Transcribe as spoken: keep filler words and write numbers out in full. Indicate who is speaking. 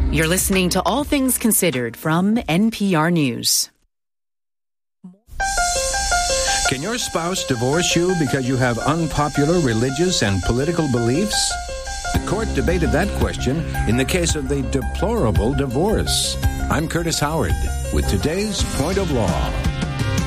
Speaker 1: You're listening to All Things Considered from N P R News.
Speaker 2: Can your spouse divorce you because you have unpopular religious and political beliefs? The court debated that question in the case of the deplorable divorce. I'm Curtis Howard with today's Point of Law.